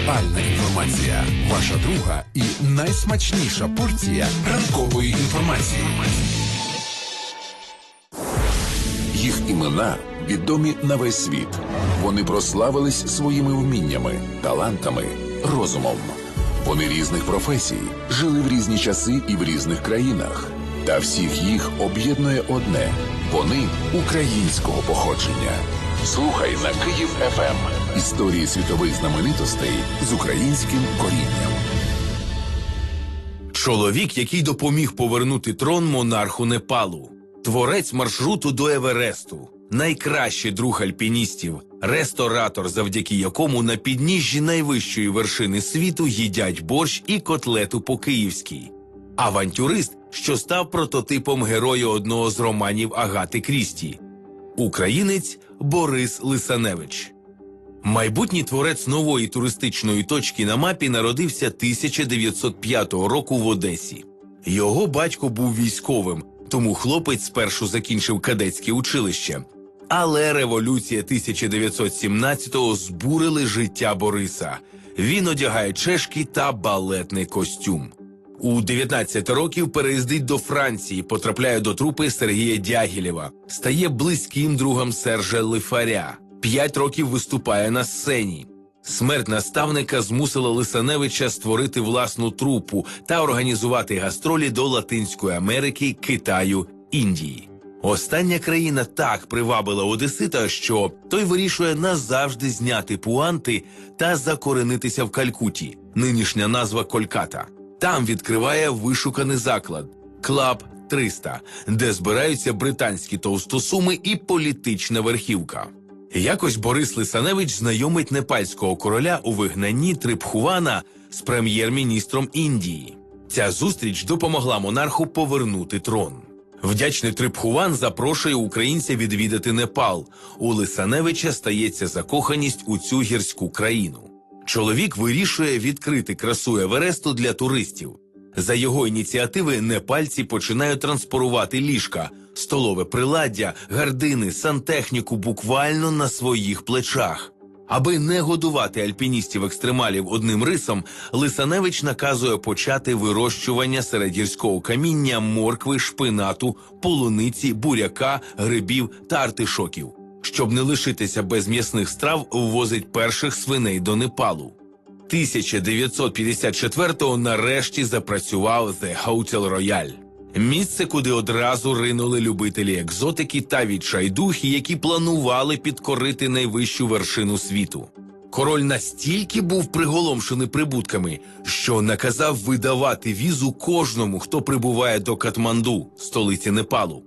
Актуальна інформація. Ваша друга і найсмачніша порція ранкової інформації. Їх імена відомі на весь світ. Вони прославились своїми вміннями, талантами, розумом. Вони різних професій, жили в різні часи і в різних країнах. Та всіх їх об'єднує одне – вони українського походження. Слухай на Київ ФМ. Історії світових знаменитостей з українським корінням. Чоловік, який допоміг повернути трон монарху Непалу. Творець маршруту до Евересту. Найкращий друг альпіністів. Ресторатор, завдяки якому на підніжжі найвищої вершини світу їдять борщ і котлету по-київськи. Авантюрист, що став прототипом героя одного з романів Агати Крісті. Українець Борис Лисаневич. Майбутній творець нової туристичної точки на мапі народився 1905 року в Одесі. Його батько був військовим, тому хлопець спершу закінчив кадетське училище. Але революція 1917-го збурили життя Бориса. Він одягає чешки та балетний костюм. У 19 років переїздить до Франції, потрапляє до трупи Сергія Дягілєва, стає близьким другом Сержа Лифаря. 5 років виступає на сцені. Смерть наставника змусила Лисаневича створити власну трупу та організувати гастролі до Латинської Америки, Китаю, Індії. Остання країна так привабила одесита, що той вирішує назавжди зняти пуанти та закоренитися в Калькутті, нинішня назва Кольката. Там відкриває вишуканий заклад – Клаб 300, де збираються британські товстосуми і політична верхівка. Якось Борис Лисаневич знайомить непальського короля у вигнанні Трибхувана з прем'єр-міністром Індії. Ця зустріч допомогла монарху повернути трон. Вдячний Трибхуван запрошує українця відвідати Непал. У Лисаневича стається закоханість у цю гірську країну. Чоловік вирішує відкрити красу Евересту для туристів. За його ініціативи непальці починають транспортувати ліжка, столове приладдя, гардини, сантехніку буквально на своїх плечах. Аби не годувати альпіністів-екстремалів одним рисом, Лисаневич наказує почати вирощування серед гірського каміння моркви, шпинату, полуниці, буряка, грибів та артишоків. Щоб не лишитися без м'ясних страв, ввозить перших свиней до Непалу. 1954-го нарешті запрацював The Hotel Royal. Місце, куди одразу ринули любителі екзотики та відчайдухи, які планували підкорити найвищу вершину світу. Король настільки був приголомшений прибутками, що наказав видавати візу кожному, хто прибуває до Катманду, столиці Непалу.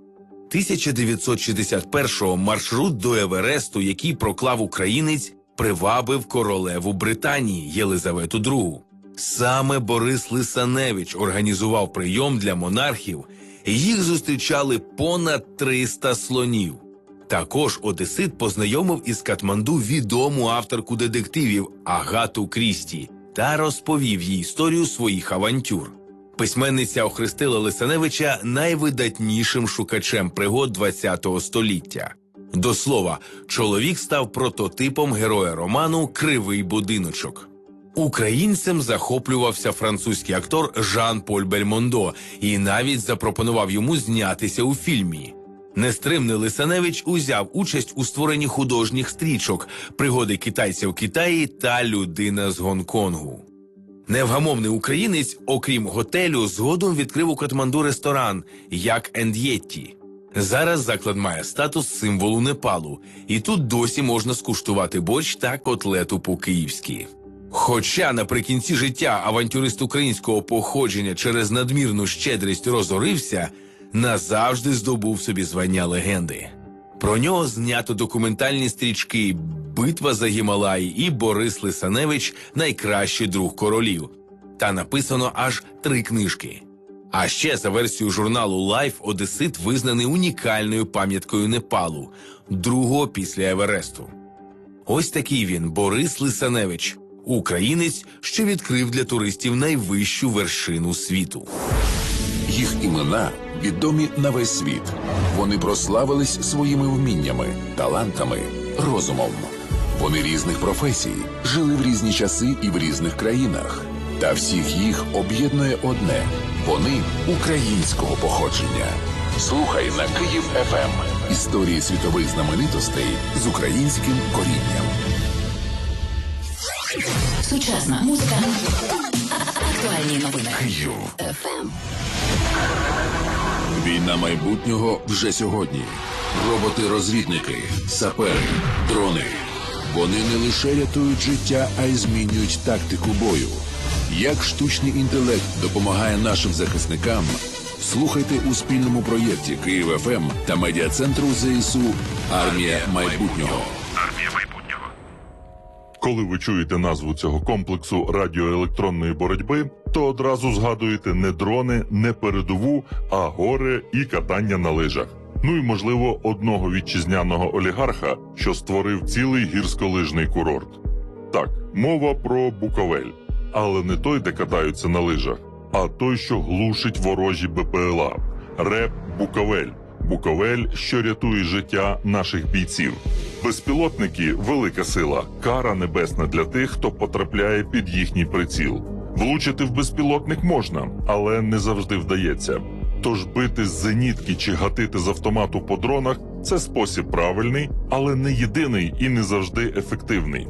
1961-го маршрут до Евересту, який проклав українець, привабив королеву Британії Єлизавету II. Саме Борис Лисаневич організував прийом для монархів, і їх зустрічали понад 300 слонів. Також одесит познайомив із Катманду відому авторку детективів Агату Крісті та розповів їй історію своїх авантюр. Письменниця охрестила Лисаневича найвидатнішим шукачем пригод ХХ століття. До слова, чоловік став прототипом героя роману «Кривий будиночок». Українцем захоплювався французький актор Жан-Поль Бельмондо і навіть запропонував йому знятися у фільмі. Нестримний Лисаневич узяв участь у створенні художніх стрічок «Пригоди китайця в Китаї» та «Людина з Гонконгу». Невгамовний українець, окрім готелю, згодом відкрив у Катманду ресторан «Як енд Єтті». Зараз заклад має статус символу Непалу, і тут досі можна скуштувати борщ та котлету по-київськи. Хоча наприкінці життя авантюрист українського походження через надмірну щедрість розорився, назавжди здобув собі звання легенди. Про нього знято документальні стрічки «Битва за Гімалаї» і «Борис Лисаневич – найкращий друг королів». Та написано аж 3 книжки. А ще, за версією журналу Life, одесит визнаний унікальною пам'яткою Непалу, другого після Евересту. Ось такий він, Борис Лисаневич, українець, що відкрив для туристів найвищу вершину світу. Їх імена відомі на весь світ. Вони прославились своїми вміннями, талантами, розумом. Вони різних професій, жили в різні часи і в різних країнах. Та всіх їх об'єднує одне – вони українського походження. Слухай на Київ ФМ. Історії світових знаменитостей з українським корінням. Сучасна музика. Актуальні новини. Київ ФМ. Війна майбутнього вже сьогодні. Роботи-розвідники, сапери, дрони. Вони не лише рятують життя, а й змінюють тактику бою. Як штучний інтелект допомагає нашим захисникам, слухайте у спільному проєкті Київ ФМ та медіа-центру ЗСУ «Армія майбутнього». Коли ви чуєте назву цього комплексу радіоелектронної боротьби, то одразу згадуєте не дрони, не передову, а гори і катання на лижах. Ну і, можливо, одного вітчизняного олігарха, що створив цілий гірськолижний курорт. Так, мова про Буковель. Але не той, де катаються на лижах, а той, що глушить ворожі БПЛА. РЕБ «Буковель». Буковель, що рятує життя наших бійців. Безпілотники – велика сила, кара небесна для тих, хто потрапляє під їхній приціл. Влучити в безпілотник можна, але не завжди вдається. Тож бити з зенітки чи гатити з автомату по дронах – це спосіб правильний, але не єдиний і не завжди ефективний.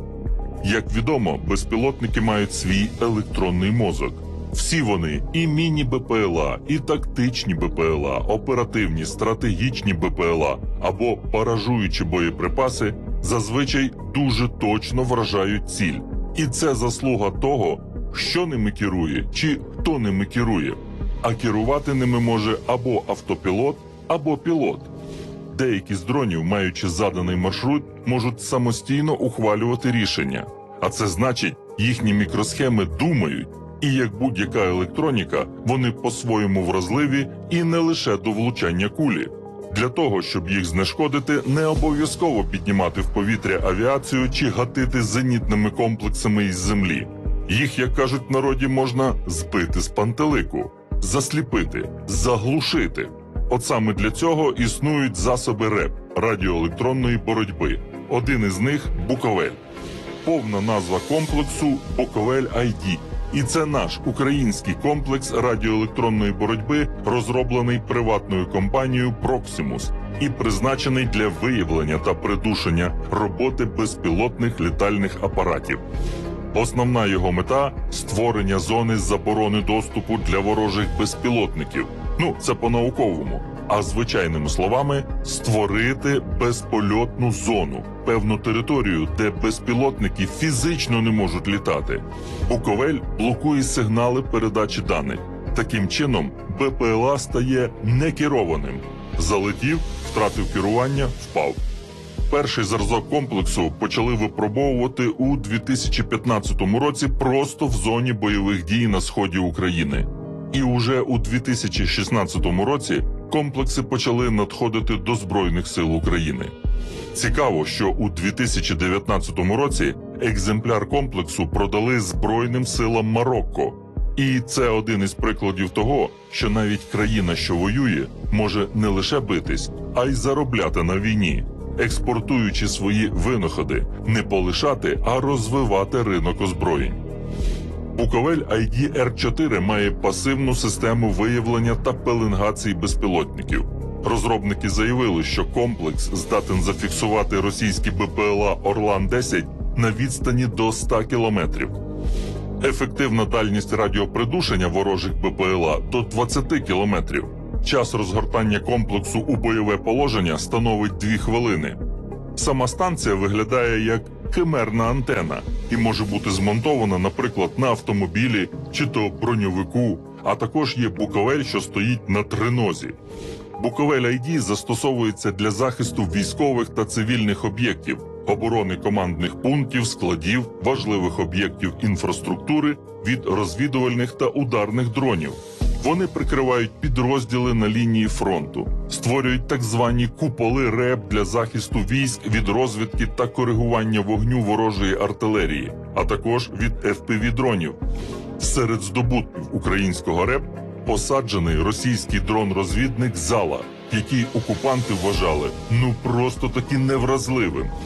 Як відомо, безпілотники мають свій електронний мозок. Всі вони – і міні-БПЛА, і тактичні БПЛА, оперативні, стратегічні БПЛА або баражуючі боєприпаси – зазвичай дуже точно вражають ціль. І це заслуга того, що ними керує чи хто ними керує. А керувати ними може або автопілот, або пілот. Деякі з дронів, маючи заданий маршрут, можуть самостійно ухвалювати рішення. А це значить, їхні мікросхеми думають. І як будь-яка електроніка, вони по-своєму вразливі і не лише до влучання кулі. Для того, щоб їх знешкодити, не обов'язково піднімати в повітря авіацію чи гатити зенітними комплексами із землі. Їх, як кажуть в народі, можна збити з пантелику, засліпити, заглушити. От саме для цього існують засоби РЕБ – радіоелектронної боротьби. Один із них – Буковель. Повна назва комплексу – Буковель ID. І це наш український комплекс радіоелектронної боротьби, розроблений приватною компанією Proximus і призначений для виявлення та придушення роботи безпілотних літальних апаратів. Основна його мета – створення зони заборони доступу для ворожих безпілотників. Ну, це по-науковому. А звичайними словами – створити безпольотну зону, певну територію, де безпілотники фізично не можуть літати. Буковель блокує сигнали передачі даних. Таким чином, БПЛА стає некерованим. Залетів, втратив керування, впав. Перший зразок комплексу почали випробовувати у 2015 році просто в зоні бойових дій на сході України. І уже у 2016 році комплекси почали надходити до Збройних сил України. Цікаво, що у 2019 році екземпляр комплексу продали Збройним силам Марокко. І це один із прикладів того, що навіть країна, що воює, може не лише битись, а й заробляти на війні, експортуючи свої винаходи, не полишати, а розвивати ринок озброєнь. Буковель ID R4 має пасивну систему виявлення та пеленгації безпілотників. Розробники заявили, що комплекс здатен зафіксувати російські БПЛА «Орлан-10» на відстані до 100 кілометрів. Ефективна дальність радіопридушення ворожих БПЛА – до 20 кілометрів. Час розгортання комплексу у бойове положення становить 2 хвилини. Сама станція виглядає як химерна антена і може бути змонтована, наприклад, на автомобілі чи то броньовику, а також є Буковель, що стоїть на тринозі. Буковель ID застосовується для захисту військових та цивільних об'єктів, оборони командних пунктів, складів, важливих об'єктів інфраструктури від розвідувальних та ударних дронів. Вони прикривають підрозділи на лінії фронту, створюють так звані куполи РЕБ для захисту військ від розвідки та коригування вогню ворожої артилерії, а також від FPV-дронів. Серед здобутків українського РЕБ посаджений російський дрон-розвідник «Зала», який окупанти вважали просто таки невразливим.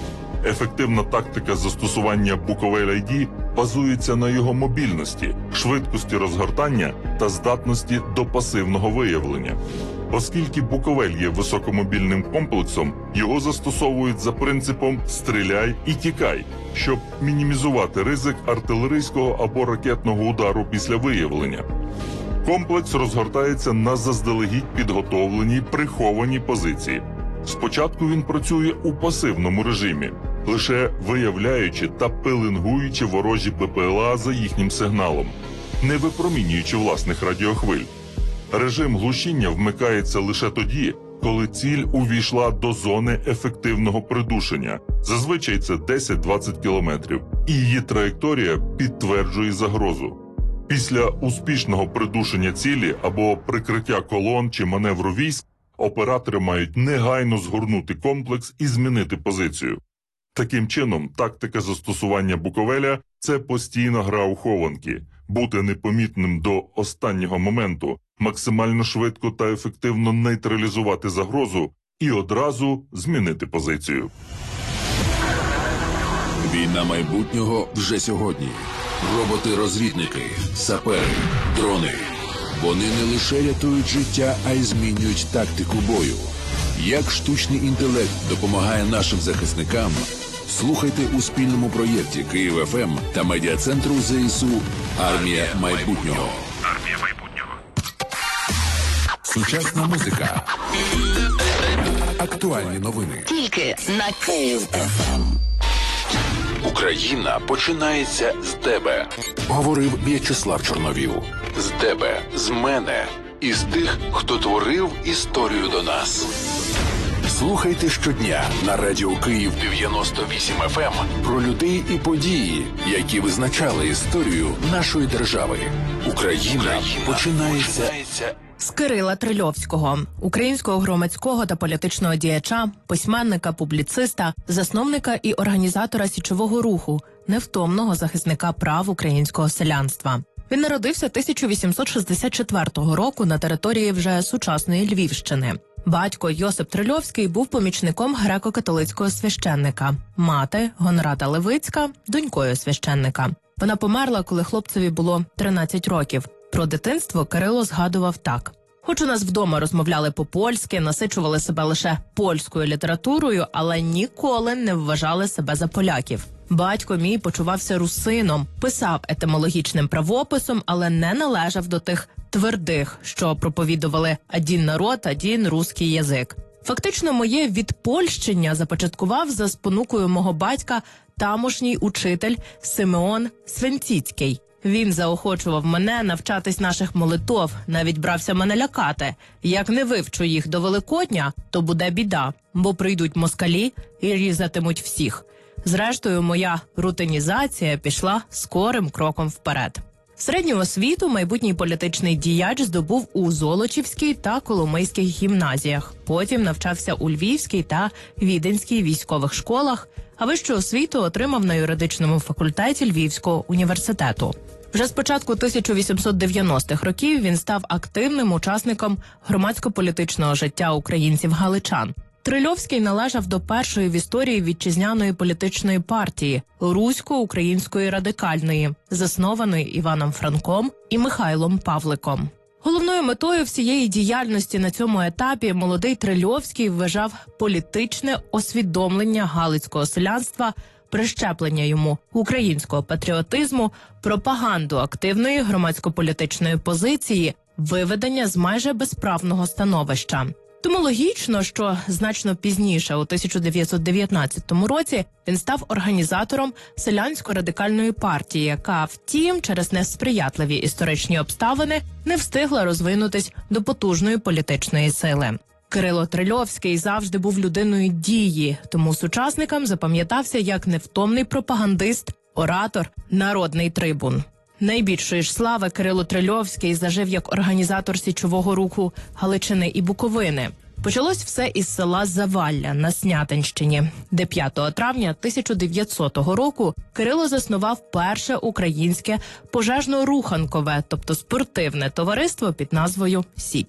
Ефективна тактика застосування Буковель ID базується на його мобільності, швидкості розгортання та здатності до пасивного виявлення. Оскільки Буковель є високомобільним комплексом, його застосовують за принципом «стріляй і тікай», щоб мінімізувати ризик артилерійського або ракетного удару після виявлення. Комплекс розгортається на заздалегідь підготовленій прихованій позиції. Спочатку він працює у пасивному режимі, лише виявляючи та пеленгуючи ворожі БПЛА за їхнім сигналом, не випромінюючи власних радіохвиль. Режим глушіння вмикається лише тоді, коли ціль увійшла до зони ефективного придушення, зазвичай це 10-20 кілометрів, і її траєкторія підтверджує загрозу. Після успішного придушення цілі або прикриття колон чи маневру військ, оператори мають негайно згорнути комплекс і змінити позицію. Таким чином, тактика застосування Буковеля – це постійна гра у хованки, бути непомітним до останнього моменту, максимально швидко та ефективно нейтралізувати загрозу і одразу змінити позицію. Війна майбутнього вже сьогодні. Роботи-розвідники, сапери, дрони. Вони не лише рятують життя, а й змінюють тактику бою. Як штучний інтелект допомагає нашим захисникам, слухайте у спільному проєкті Київ ФМ та медіа-центру ЗСУ «Армія майбутнього». Сучасна музика. Актуальні новини. Тільки на Київ ФМ. Україна починається з тебе, говорив В'ячеслав Чорновіл. З тебе, з мене і з тих, хто творив історію до нас. Слухайте щодня на радіо Київ 98 FM про людей і події, які визначали історію нашої держави. Україна починається з Кирила Трильовського, українського громадського та політичного діяча, письменника, публіциста, засновника і організатора січового руху, невтомного захисника прав українського селянства. Він народився 1864 року на території вже сучасної Львівщини. Батько Йосип Трильовський був помічником греко-католицького священника, мати Гонрада Левицька – донькою священника. Вона померла, коли хлопцеві було 13 років. Про дитинство Кирило згадував так. Хоч у нас вдома розмовляли по-польськи, насичували себе лише польською літературою, але ніколи не вважали себе за поляків. Батько мій почувався русином, писав етимологічним правописом, але не належав до тих твердих, що проповідували «один народ, один русський язик». Фактично, моє відпольщення започаткував за спонукою мого батька тамошній учитель Симеон Свинціцький. Він заохочував мене навчатись наших молитов, навіть брався мене лякати. Як не вивчу їх до Великодня, то буде біда, бо прийдуть москалі і різатимуть всіх. Зрештою, моя рутинізація пішла скорим кроком вперед. Середню освіту майбутній політичний діяч здобув у Золочівській та Коломийських гімназіях. Потім навчався у Львівській та Віденській військових школах, а вищу освіту отримав на юридичному факультеті Львівського університету. Вже з початку 1890-х років він став активним учасником громадсько-політичного життя українців-галичан. Трильовський належав до першої в історії вітчизняної політичної партії – Русько-Української радикальної, заснованої Іваном Франком і Михайлом Павликом. Головною метою всієї діяльності на цьому етапі молодий Трильовський вважав політичне освідомлення галицького селянства, прищеплення йому українського патріотизму, пропаганду активної громадсько-політичної позиції, виведення з майже безправного становища. Тому логічно, що значно пізніше, у 1919 році, він став організатором селянсько-радикальної партії, яка, втім, через несприятливі історичні обставини не встигла розвинутись до потужної політичної сили. Кирило Трильовський завжди був людиною дії, тому сучасникам запам'ятався як невтомний пропагандист, оратор, народний трибун. Найбільшої ж слави Кирило Трильовський зажив як організатор січового руху Галичини і Буковини. Почалось все із села Завалля на Снятинщині, де 5 травня 1900 року Кирило заснував перше українське пожежно-руханкове, тобто спортивне товариство під назвою «Січ».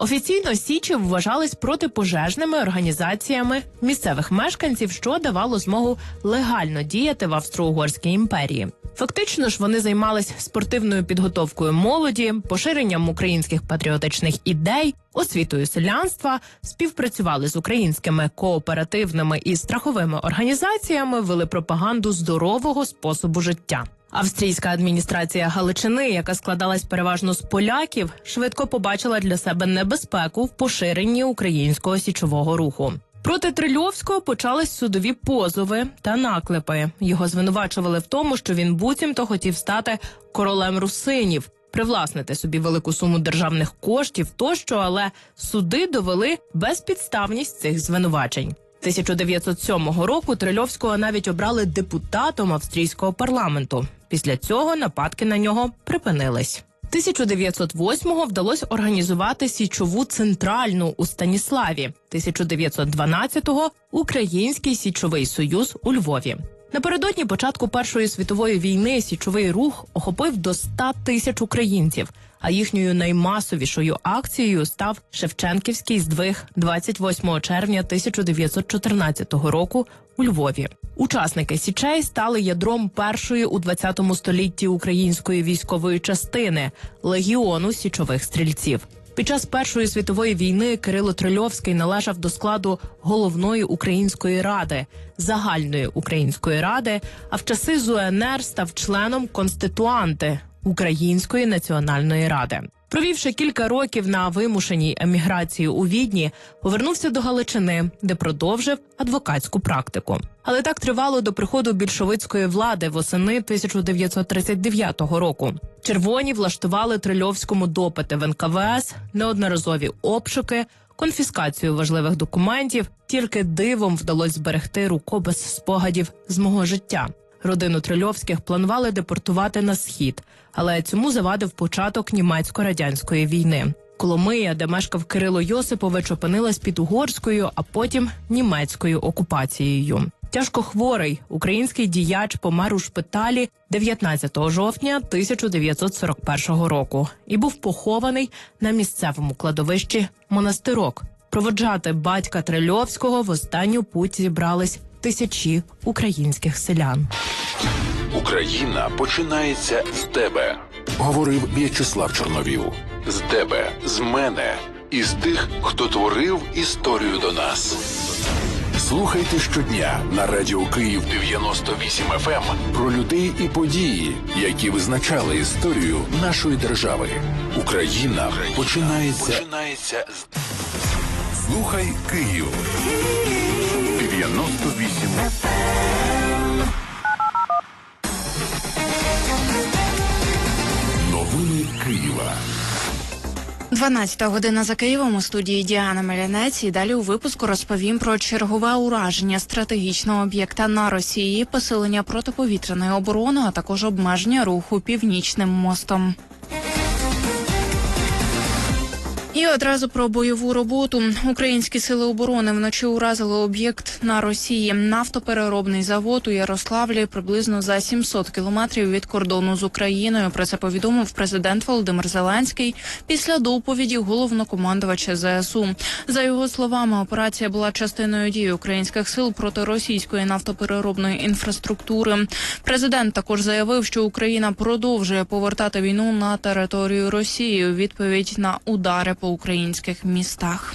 Офіційно січі вважались протипожежними організаціями місцевих мешканців, що давало змогу легально діяти в Австро-Угорській імперії. Фактично ж вони займались спортивною підготовкою молоді, поширенням українських патріотичних ідей, освітою селянства, співпрацювали з українськими кооперативними і страховими організаціями, вели пропаганду здорового способу життя. Австрійська адміністрація Галичини, яка складалась переважно з поляків, швидко побачила для себе небезпеку в поширенні українського січового руху. Проти Трильовського почались судові позови та наклепи. Його звинувачували в тому, що він буцімто хотів стати королем русинів, привласнити собі велику суму державних коштів тощо, але суди довели безпідставність цих звинувачень. 1907 року Трильовського навіть обрали депутатом австрійського парламенту. Після цього нападки на нього припинились. 1908-го вдалося організувати січову центральну у Станіславі. 1912-го – Український січовий союз у Львові. Напередодні початку Першої світової війни січовий рух охопив до 100 тисяч українців, а їхньою наймасовішою акцією став Шевченківський здвиг 28 червня 1914 року у Львові. Учасники січей стали ядром першої у 20 столітті української військової частини – Легіону січових стрільців. Під час Першої світової війни Кирило Трильовський належав до складу Головної української ради, Загальної української ради, а в часи ЗУНР став членом Конституанти Української національної ради. Провівши кілька років на вимушеній еміграції у Відні, повернувся до Галичини, де продовжив адвокатську практику. Але так тривало до приходу більшовицької влади восени 1939 року. Червоні влаштували Трильовському допити в НКВС, неодноразові обшуки, конфіскацію важливих документів. Тільки дивом вдалося зберегти рукопис спогадів з мого життя. Родину Трильовських планували депортувати на схід, але цьому завадив початок німецько-радянської війни. Коломия, де мешкав Кирило Йосипович, опинилась під угорською, а потім німецькою окупацією. Тяжко хворий український діяч помер у шпиталі 19 жовтня 1941 року і був похований на місцевому кладовищі Монастирок. Проводжати батька Трильовського в останню путь зібрались тисячі українських селян. Україна починається з тебе, говорив В'ячеслав Чорновіл. З тебе, з мене і з тих, хто творив історію до нас. Слухайте щодня на Радіо Київ 98 FM про людей і події, які визначали історію нашої держави. Україна починається з... Слухай Київ 98 FM. Новини Києва. 12 година за Києвом, у студії Діана Мелянець. І далі у випуску розповім про чергове ураження стратегічного об'єкта на Росії, посилення протиповітряної оборони, а також обмеження руху Північним мостом. І одразу про бойову роботу. Українські сили оборони вночі уразили об'єкт на Росії. Нафтопереробний завод у Ярославлі приблизно за 700 кілометрів від кордону з Україною. Про це повідомив президент Володимир Зеленський після доповіді головнокомандувача ЗСУ. За його словами, операція була частиною дій українських сил проти російської нафтопереробної інфраструктури. Президент також заявив, що Україна продовжує повертати війну на територію Росії у відповідь на удари по українських містах.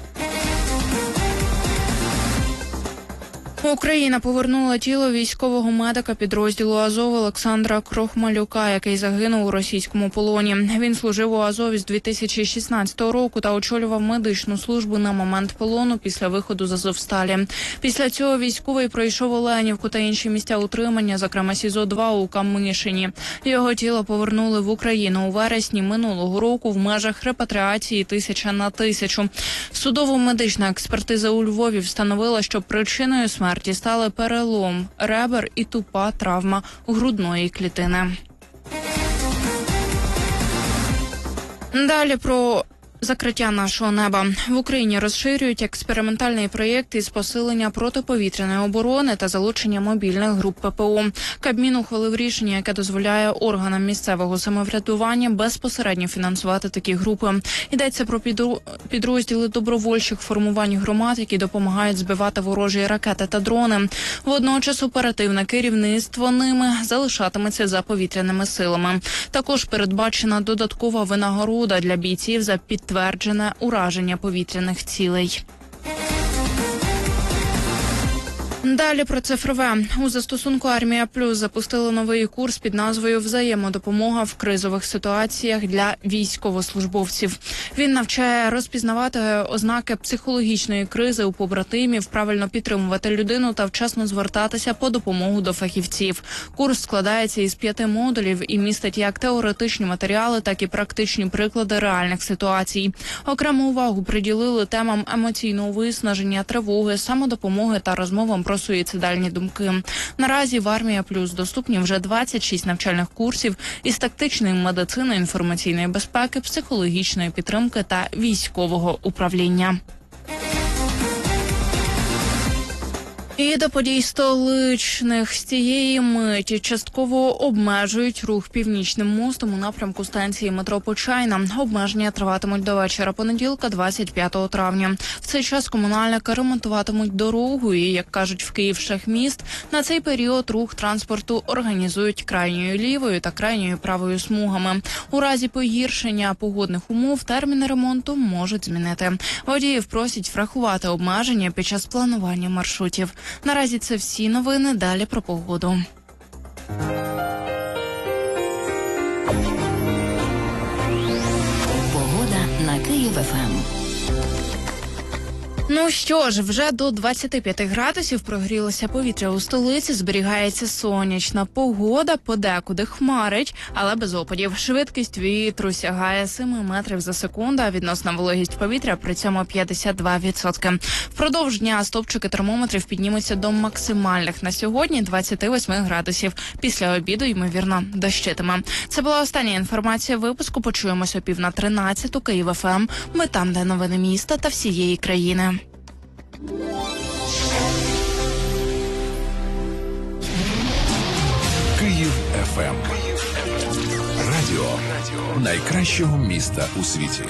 Україна повернула тіло військового медика підрозділу Азов Олександра Крохмалюка, який загинув у російському полоні. Він служив у Азові з 2016 року та очолював медичну службу на момент полону після виходу з Азовсталі. Після цього військовий пройшов Оленівку та інші місця утримання, зокрема СІЗО-2 у Камишині. Його тіло повернули в Україну у вересні минулого року в межах репатріації 1000 на 1000. Судово-медична експертиза у Львові встановила, що причиною смерті стали перелом ребер і тупа травма грудної клітини. Далі про закриття нашого неба. В Україні розширюють експериментальний проєкт із посилення протиповітряної оборони та залучення мобільних груп ППО. Кабмін ухвалив рішення, яке дозволяє органам місцевого самоврядування безпосередньо фінансувати такі групи. Йдеться про підрозділи добровольчих формувань громад, які допомагають збивати ворожі ракети та дрони. Водночас оперативне керівництво ними залишатиметься за повітряними силами. Також передбачена додаткова винагорода для бійців за підтверджене ураження повітряних цілей. Далі про цифрове. У застосунку «Армія Плюс» запустили новий курс під назвою «Взаємодопомога в кризових ситуаціях для військовослужбовців». Він навчає розпізнавати ознаки психологічної кризи у побратимів, правильно підтримувати людину та вчасно звертатися по допомогу до фахівців. Курс складається із 5 модулів і містить як теоретичні матеріали, так і практичні приклади реальних ситуацій. Окрему увагу приділили темам емоційного виснаження, тривоги, самодопомоги та розмовам про суїцидальні думки. Наразі в «Армія Плюс» доступні вже 26 навчальних курсів із тактичної медицини, інформаційної безпеки, психологічної підтримки та військового управління. І до подій столичних. З цієї миті частково обмежують рух Північним мостом у напрямку станції метро Почайна. Обмеження триватимуть до вечора понеділка, 25 травня. В цей час комунальники ремонтуватимуть дорогу і, як кажуть в Київшахміст, на цей період рух транспорту організують крайньою лівою та крайньою правою смугами. У разі погіршення погодних умов терміни ремонту можуть змінити. Водіїв просять врахувати обмеження під час планування маршрутів. Наразі це всі новини. Далі про погоду. Погода на Київ-ФМ. Ну що ж, вже до 25 градусів прогрілося повітря у столиці, зберігається сонячна погода, подекуди хмарить, але без опадів. Швидкість вітру сягає 7 метрів за секунду, а відносна вологість повітря при цьому 52%. Впродовж дня стовпчики термометрів піднімуться до максимальних на сьогодні 28 градусів. Після обіду, ймовірно, дощитиме. Це була остання інформація випуску. Почуємося о 12:15 Київ-ФМ. Ми там, де новини міста та всієї країни. Київ ФМ. Радіо найкращого міста у світі.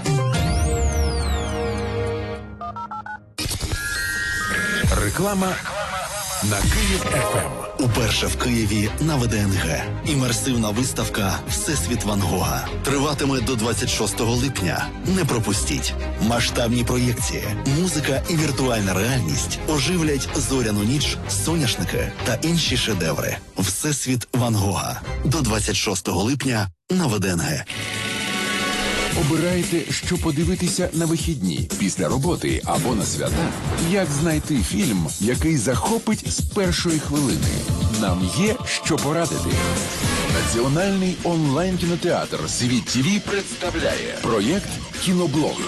Реклама на Київ ФМ. Уперше в Києві на ВДНГ. Імерсивна виставка «Всесвіт Ван Гога» триватиме до 26 липня. Не пропустіть. Масштабні проєкції, музика і віртуальна реальність оживлять зоряну ніч, соняшники та інші шедеври. «Всесвіт Ван Гога» до 26 липня на ВДНГ. Обирайте, що подивитися на вихідні, після роботи або на свята. Як знайти фільм, який захопить з першої хвилини? Нам є що порадити. Національний онлайн-кінотеатр «Світ ТВ» представляє проєкт «Кіноблог».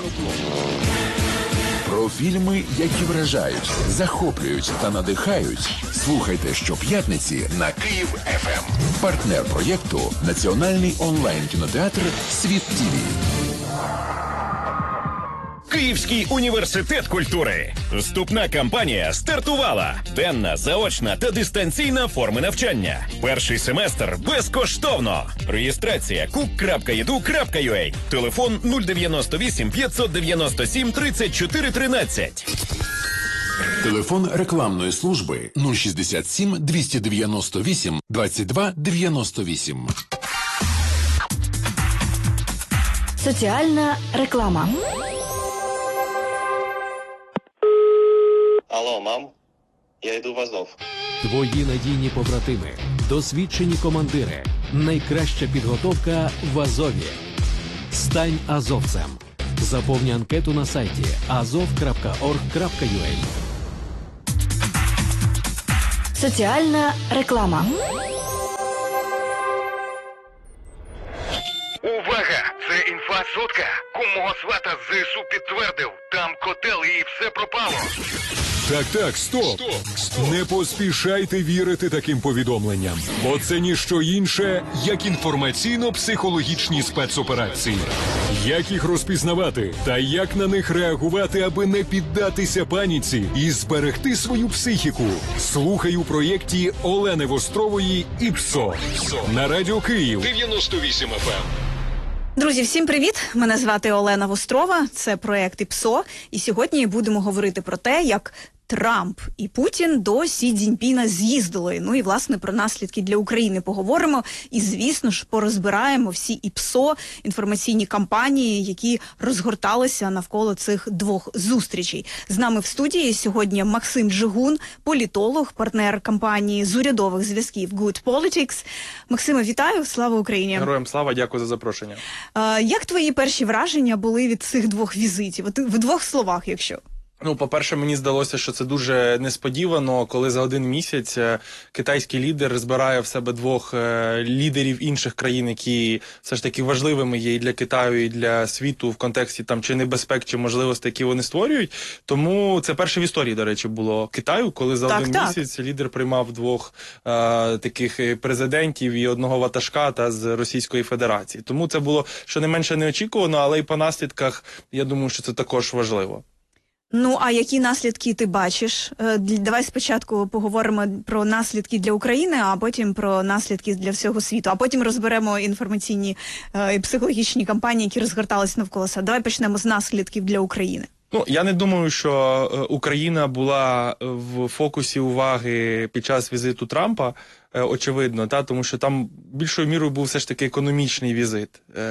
Про фільми, які вражають, захоплюють та надихають. Слухайте щоп'ятниці на Київ ФМ. Партнер проєкту – Національний онлайн-кінотеатр «Світ ТВ». Київський університет культури. Вступна кампанія стартувала. Денна, заочна та дистанційна форми навчання. Перший семестр безкоштовно. Реєстрація cook.edu.ua. Телефон 098 597 34 13. Телефон рекламної служби 067 298 22 98. Соціальна реклама. Алло, мам, я йду в Азов. Твої надійні побратими, досвідчені командири, найкраща підготовка в Азові. Стань азовцем. Заповни анкету на сайті azov.org.ua. Соціальна реклама. Увага! Це інфа сотка. Кум мого свата з ЗСУ підтвердив. Там котел і все пропало. Так, стоп! Не поспішайте вірити таким повідомленням, бо це ніщо інше, як інформаційно-психологічні спецоперації. Як їх розпізнавати та як на них реагувати, аби не піддатися паніці і зберегти свою психіку? Слухай у проєкті Олени Вострової «ІПСО» на Радіо Київ 98 FM. Друзі, всім привіт! Мене звати Олена Вострова, це проєкт «ІПСО», і сьогодні будемо говорити про те, як Трамп і Путін до Сі Цзіньпіна з'їздили. Ну і, власне, про наслідки для України поговоримо. І, звісно ж, порозбираємо всі ІПСО, інформаційні кампанії, які розгорталися навколо цих двох зустрічей. З нами в студії сьогодні Максим Джигун, політолог, партнер кампанії з урядових зв'язків Good Politics. Максиме, вітаю! Слава Україні! Героям слава, дякую за запрошення. Як твої перші враження були від цих двох візитів? От в двох словах, якщо... Ну, по-перше, мені здалося, що це дуже несподівано, коли за один місяць китайський лідер збирає в себе двох лідерів інших країн, які все ж таки важливими є і для Китаю, і для світу в контексті там чи небезпек, чи можливостей, які вони створюють. Тому це перше в історії, до речі, було Китаю, коли за один місяць лідер приймав двох таких президентів і одного ватажка та з Російської Федерації. Тому це було щонайменше неочікувано, але й по наслідках, я думаю, що це також важливо. Ну, а які наслідки ти бачиш? Давай спочатку поговоримо про наслідки для України, а потім про наслідки для всього світу. А потім розберемо інформаційні і психологічні кампанії, які розгорталися навколо себе. Давай почнемо з наслідків для України. Ну, я не думаю, що Україна була в фокусі уваги під час візиту Трампа, очевидно, тому що там більшою мірою був все ж таки економічний візит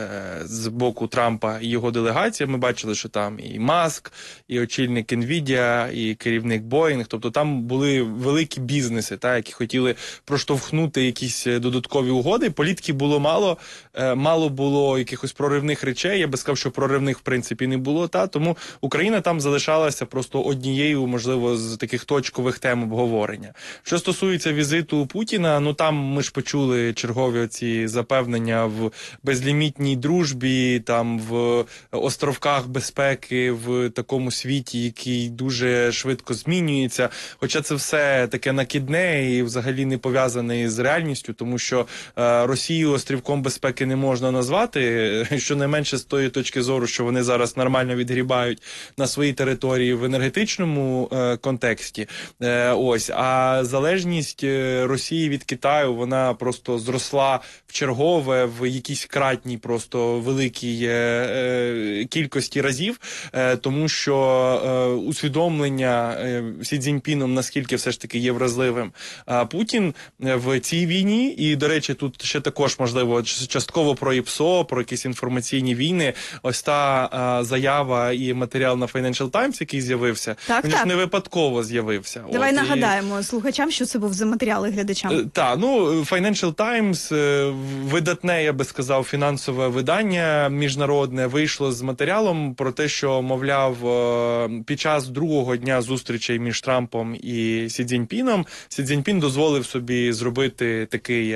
з боку Трампа і його делегації. Ми бачили, що там і Маск, і очільник Nvidia, і керівник Boeing, тобто там були великі бізнеси, які хотіли проштовхнути якісь додаткові угоди. Політики було мало було якихось проривних речей, я би сказав, що проривних в принципі не було, тому Україна там залишалася просто однією, можливо, з таких точкових тем обговорення. Що стосується візиту Путіна, ну там ми ж почули чергові оці запевнення в безлімітній дружбі, там в островках безпеки, в такому світі, який дуже швидко змінюється. Хоча це все таке накидне і взагалі не пов'язане з реальністю, тому що Росію острівком безпеки не можна назвати, щонайменше з тої точки зору, що вони зараз нормально відгрібають на своїй території в енергетичному контексті. А залежність Росії від Китаю, вона просто зросла в чергове, в якійсь кратній просто великій кількості разів, тому що усвідомлення Сі Цзіньпіном, наскільки все ж таки є вразливим Путін в цій війні, і, до речі, тут ще також, можливо, частково про ІПСО, про якісь інформаційні війни, ось та заява і матеріал на Financial Times, який з'явився, він ж не випадково з'явився. Давай нагадаємо слухачам, що це був за матеріал і глядачам. Financial Times, видатне, я би сказав, фінансове видання міжнародне, вийшло з матеріалом про те, що, мовляв, під час другого дня зустрічей між Трампом і Сі Цзіньпіном, Сі Цзіньпін дозволив собі зробити такий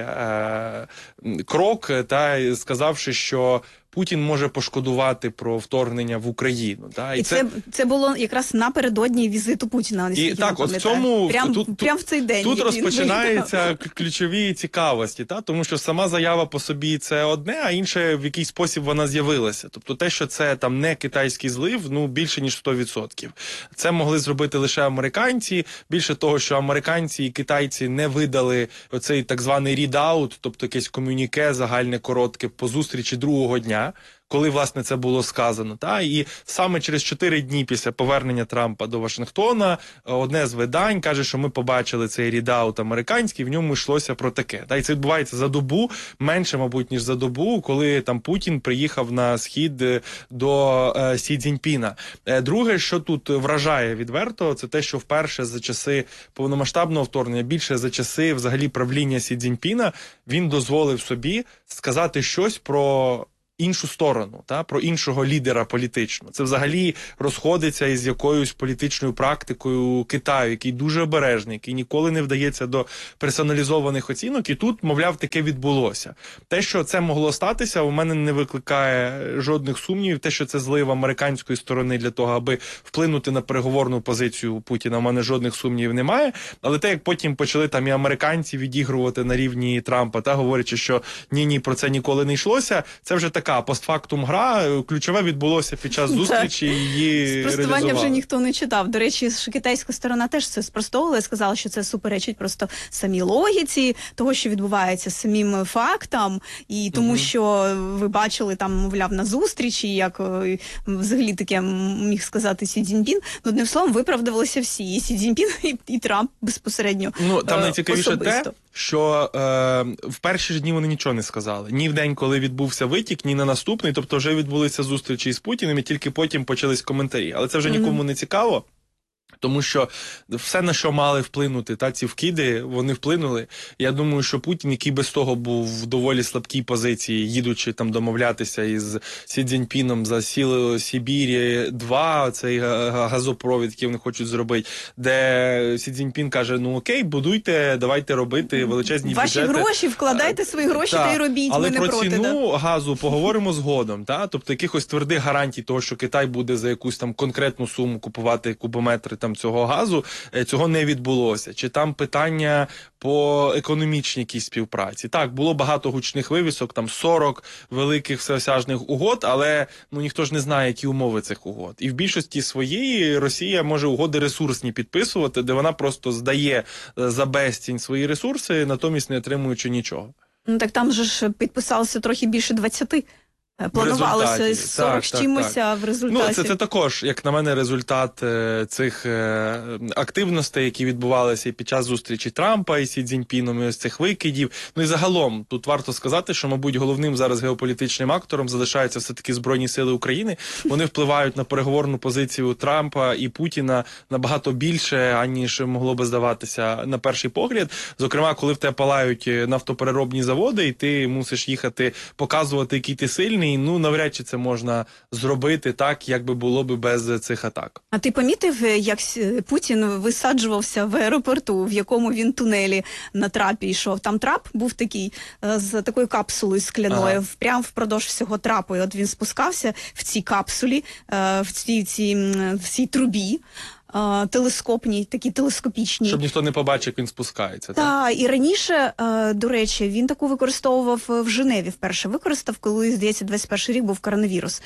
крок, сказавши, що Путін може пошкодувати про вторгнення в Україну. І це було якраз напередодні візиту Путіна. І так, ось в цьому прям в цей день. Тут розпочинаються ключові цікавості, тому що сама заява по собі це одне, а інше в який спосіб вона з'явилася. Тобто те, що це там не китайський злив, більше ніж 100%. Це могли зробити лише американці. Більше того, що американці і китайці не видали оцей так званий readout, тобто якесь комюніке загальне коротке по зустрічі другого дня, коли, власне, це було сказано. І саме через 4 дні після повернення Трампа до Вашингтона одне з видань каже, що ми побачили цей рідаут американський, в ньому йшлося про таке. І це відбувається за добу, менше, мабуть, ніж за добу, коли там Путін приїхав на схід до Сі Цзіньпіна. Друге, що тут вражає відверто, це те, що вперше за часи повномасштабного вторгнення, більше за часи взагалі правління Сі Цзіньпіна, він дозволив собі сказати щось про іншу сторону, про іншого лідера політичного. Це взагалі розходиться із якоюсь політичною практикою Китаю, який дуже обережний, який ніколи не вдається до персоналізованих оцінок, і тут, мовляв, таке відбулося. Те, що це могло статися, у мене не викликає жодних сумнівів. Те, що це злив американської сторони для того, аби вплинути на переговорну позицію Путіна, у мене жодних сумнівів немає. Але те, як потім почали там і американці відігрувати на рівні Трампа, говорячи, що ні, про це ніколи не йшлося, це вже така постфактум гра. Ключове відбулося під час зустрічі, її спростування реалізували. вже ніхто не читав. До речі, китайська сторона теж це спростовувала і сказала, що це суперечить просто самій логіці того, що відбувається, самим фактам, і тому, що ви бачили там, мовляв, на зустрічі, як взагалі таке міг сказати Сі Цзіньпін. Ну, одним словом, виправдувалися всі, і Сі Цзіньпін, і Трамп безпосередньо Там найцікавіше особисто. те, що в перші ж дні вони нічого не сказали. Ні в день, коли відбувся витік, ні на наступний. Тобто вже відбулися зустрічі з Путіним, і тільки потім почались коментарі. Але це вже нікому не цікаво. Тому що все, на що мали вплинути, ці вкиди, вони вплинули. Я думаю, що Путін, який без того був в доволі слабкій позиції, їдучи там домовлятися із Сі Цзіньпіном за Сибірі-2, цей газопровід, який вони хочуть зробити, де Сі Цзіньпін каже, ну окей, будуйте, давайте робити величезні Ваші бюджети. Гроші, вкладайте свої гроші та й робіть, але ми не проти. Але про ціну газу поговоримо згодом. Тобто якихось твердих гарантій того, що Китай буде за якусь там конкретну суму купувати кубометри там цього газу, цього не відбулося. Чи там питання по економічній якійсь співпраці. Так, було багато гучних вивісок, там 40 великих всеосяжних угод, але ніхто ж не знає, які умови цих угод. І в більшості своєї Росія може угоди ресурсні підписувати, де вона просто здає за безцінь свої ресурси, натомість не отримуючи нічого. Ну так там же ж підписалося трохи більше 20. Планувалося 40 з чимось, а в результаті... Це також, як на мене, результат цих активностей, які відбувалися і під час зустрічі Трампа і Сі Цзіньпіном, і ось цих викидів. Ну і загалом, тут варто сказати, що, мабуть, головним зараз геополітичним актором залишаються все-таки Збройні сили України. Вони впливають на переговорну позицію Трампа і Путіна набагато більше, аніж могло би здаватися на перший погляд. Зокрема, коли в тебе палають нафтопереробні заводи, і ти мусиш їхати показувати, який ти сильний, навряд чи це можна зробити так, як би було би без цих атак. А ти помітив, як Путін висаджувався в аеропорту, в якому він тунелі на трапі йшов? Там трап був такий, з такою капсулою скляною, прямо впродовж всього трапу. І от він спускався в цій капсулі, в цій трубі, телескопній, такі телескопічні. Щоб ніхто не побачив, як він спускається. Так, і раніше, до речі, він таку використовував в Женеві вперше. Використав, коли, здається, 21 рік був коронавірус.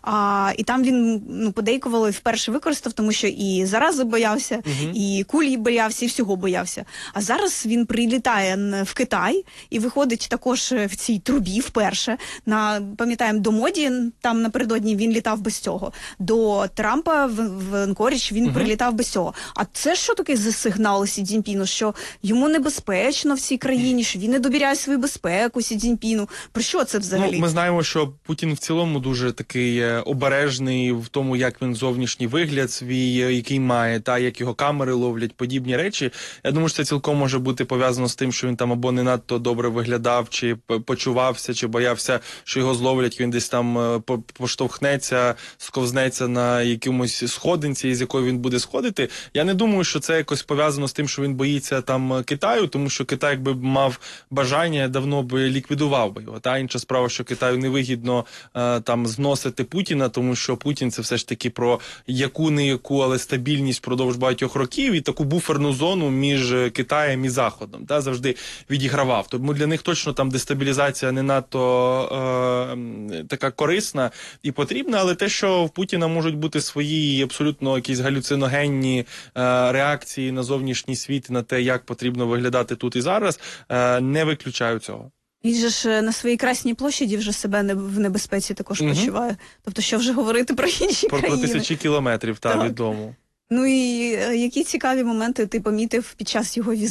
І там він, подейкували, вперше використав, тому що і зарази боявся, і кулі боявся, і всього боявся. А зараз він прилітає в Китай і виходить також в цій трубі вперше. Пам'ятаємо, до Моді, там напередодні він літав без цього. До Трампа в Анкорідж він прилітав без цього. А це що таке за сигнал Сі Цзіньпіну, що йому небезпечно в цій країні, що він не довіряє свою безпеку Сі Цзіньпіну? Про що це взагалі? Ми знаємо, що Путін в цілому дуже такий обережний в тому, як він зовнішній вигляд свій, який має, як його камери ловлять, подібні речі. Я думаю, що це цілком може бути пов'язано з тим, що він там або не надто добре виглядав, чи почувався, чи боявся, що його зловлять, він десь там поштовхнеться, сковзнеться на якомусь сходинці, з якої він буде сходити. Я не думаю, що це якось пов'язано з тим, що він боїться там Китаю, тому що Китай, якби мав бажання, давно би ліквідував би його. Інша справа, що Китаю невигідно там зносити Путіна, тому що Путін це все ж таки про яку-не-яку, але стабільність впродовж багатьох років і таку буферну зону між Китаєм і Заходом. Завжди відігравав. Тому для них точно там дестабілізація не надто така корисна і потрібна, але те, що в Путіна можуть бути свої абсолютно якісь галюциногенні реакції на зовнішній світ, на те, як потрібно виглядати тут і зараз, не виключаю цього. Він же ж на своїй Красній площаді вже себе в небезпеці також почуває. Тобто, що вже говорити про інші країни? Про тисячі кілометрів від дому. Ну і які цікаві моменти ти помітив під час його візиту?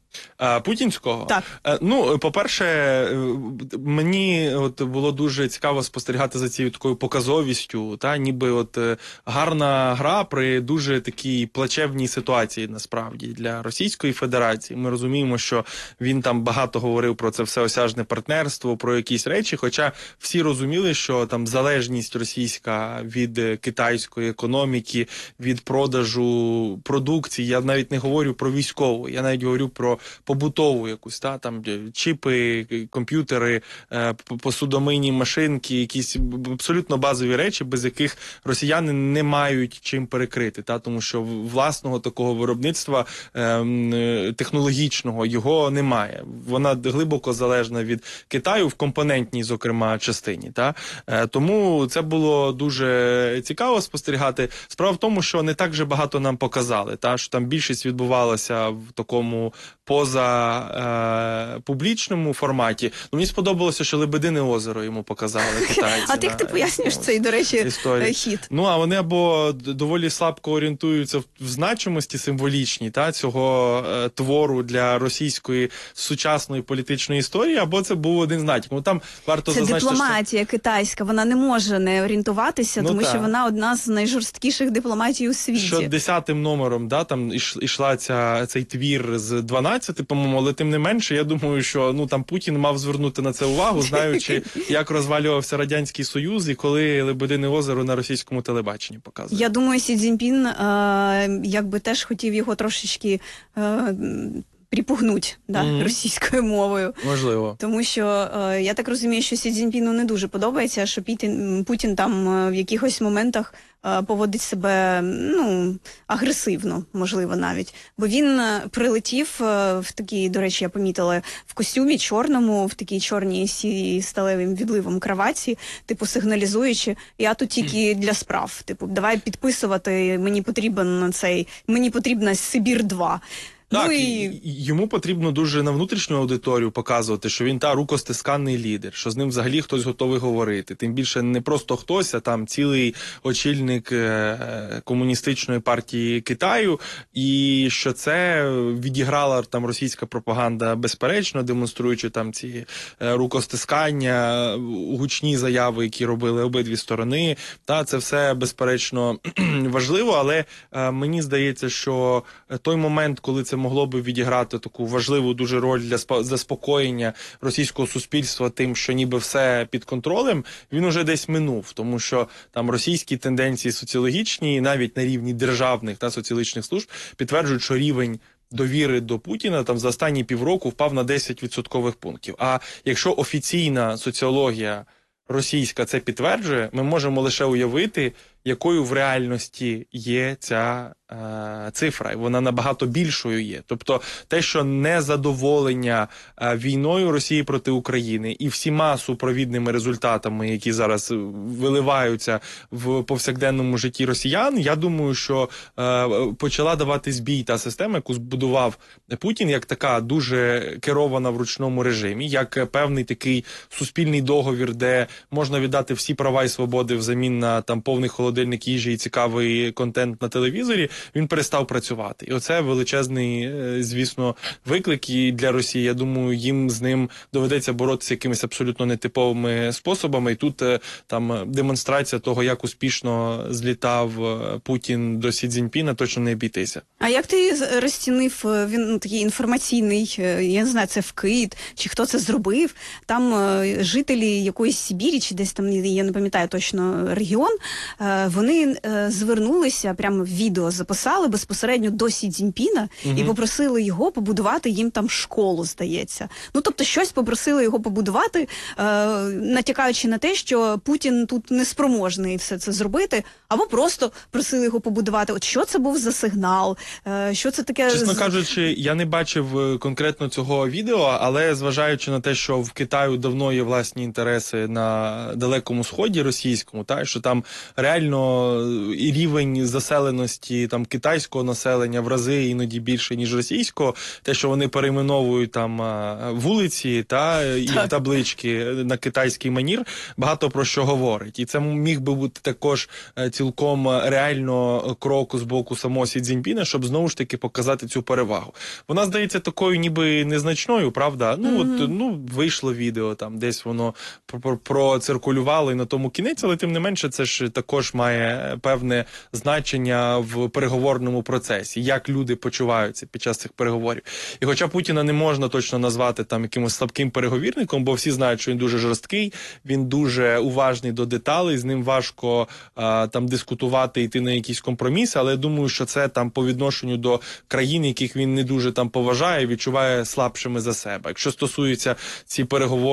Путінського? Так. Ну, по-перше, мені от було дуже цікаво спостерігати за цією такою показовістю, та ніби от гарна гра при дуже такій плачевній ситуації, насправді, для Російської Федерації. Ми розуміємо, що він там багато говорив про це всеосяжне партнерство, про якісь речі, хоча всі розуміли, що там залежність російська від китайської економіки, від продажу продукції, я навіть не говорю про військову, я навіть говорю про побутову якусь, там чіпи, комп'ютери, посудомийні машинки, якісь абсолютно базові речі, без яких росіяни не мають чим перекрити, тому що власного такого виробництва технологічного його немає. Вона глибоко залежна від Китаю в компонентній, зокрема, частині. Тому це було дуже цікаво спостерігати. Справа в тому, що не так же багато нам показали, що там більшість відбувалася в такому поза публічному форматі. Мені сподобалося, що Лебедине озеро йому показали китайці. А як ти пояснюєш цей, до речі, хід? Ну, а вони або доволі слабко орієнтуються в значимості символічній цього твору для російської сучасної політичної історії, або це був один з натяків. Ну, там варто це дипломатія китайська, вона не може не орієнтуватися, тому що вона одна з найжорсткіших дипломатій у світі. Що 10-м номером, там ішла цей твір з 12, по-моєму, але тим не менше, я думаю, що там Путін мав звернути на це увагу, знаючи, як розвалювався Радянський Союз і коли Лебедине озеро на російському телебаченні показує. Я думаю, Сі Цзіньпін якби теж хотів його трошечки припугнуть російською мовою. Можливо. Тому що я так розумію, що Сі Цзіньпіну не дуже подобається, що Путін там в якихось моментах поводить себе, агресивно, можливо, навіть. Бо він прилетів в такій, до речі, я помітила, в костюмі чорному, в такій чорній сірій сталевим відливом краватці, сигналізуючи, я тут тільки для справ. Давай підписувати, мені потрібна Сибір-2. Так, йому потрібно дуже на внутрішню аудиторію показувати, що він рукостисканний лідер, що з ним взагалі хтось готовий говорити. Тим більше не просто хтось, а там цілий очільник комуністичної партії Китаю, і що це відіграла там російська пропаганда безперечно, демонструючи там ці рукостискання, гучні заяви, які робили обидві сторони. Це все безперечно важливо, але мені здається, що той момент, коли це могло би відіграти таку важливу дуже роль для заспокоєння російського суспільства тим, що ніби все під контролем, він уже десь минув, тому що там російські тенденції соціологічні, навіть на рівні державних соціологічних служб, підтверджують, що рівень довіри до Путіна там за останні півроку впав на 10% пунктів. А якщо офіційна соціологія російська це підтверджує, ми можемо лише уявити, якою в реальності є ця цифра, і вона набагато більшою є. Тобто те, що незадоволення війною Росії проти України і всіма супровідними результатами, які зараз виливаються в повсякденному житті росіян, я думаю, що почала давати збій та система, яку збудував Путін, як така дуже керована в ручному режимі, як певний такий суспільний договір, де можна віддати всі права і свободи взамін на там повний холодильник їжі і цікавий контент на телевізорі, він перестав працювати. І оце величезний, звісно, виклик і для Росії. Я думаю, їм з ним доведеться боротися якимись абсолютно нетиповими способами. І тут там демонстрація того, як успішно злітав Путін до Сі Цзіньпіна, точно не обійтися. А як ти розцінив, він такий інформаційний, я не знаю, це вкид, чи хто це зробив, там жителі якоїсь Сибірі, чи десь там, я не пам'ятаю точно регіон, вони звернулися, прямо відео записали безпосередньо до Сі Цзіньпіна і попросили його побудувати їм там школу, здається. Тобто щось попросили його побудувати, натякаючи на те, що Путін тут неспроможний все це зробити, або просто просили його побудувати. От що це був за сигнал? Що це таке? Чесно кажучи, я не бачив конкретно цього відео, але зважаючи на те, що в Китаю давно є власні інтереси на Далекому Сході російському, що там реально реально і рівень заселеності там китайського населення в рази іноді більше, ніж російського. Те, що вони перейменовують там вулиці і таблички на китайський манір, багато про що говорить. І це міг би бути також цілком реально крок з боку самого Сі Цзіньпіна, щоб знову ж таки показати цю перевагу. Вона здається такою ніби незначною, правда? Вийшло відео, там десь воно проциркулювало і на тому кінець, але тим не менше це ж також має певне значення в переговорному процесі, як люди почуваються під час цих переговорів. І хоча Путіна не можна точно назвати там якимось слабким переговірником, бо всі знають, що він дуже жорсткий, він дуже уважний до деталей, з ним важко там дискутувати, йти на якісь компроміси, але я думаю, що це там по відношенню до країн, яких він не дуже там поважає, відчуває слабшими за себе. Якщо стосується ці переговори